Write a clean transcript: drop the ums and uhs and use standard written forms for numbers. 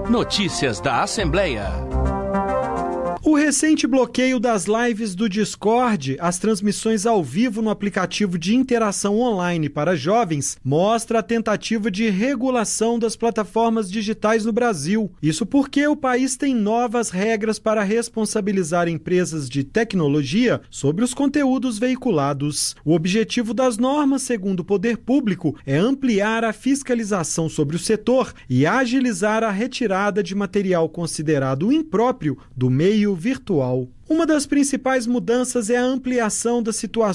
Notícias da Assembleia. O recente bloqueio das lives do Discord, as transmissões ao vivo no aplicativo de interação online para jovens, mostra a tentativa de regulação das plataformas digitais no Brasil. Isso porque o país tem novas regras para responsabilizar empresas de tecnologia sobre os conteúdos veiculados. O objetivo das normas, segundo o poder público, é ampliar a fiscalização sobre o setor e agilizar a retirada de material considerado impróprio do meio virtual. Uma das principais mudanças é a ampliação das situações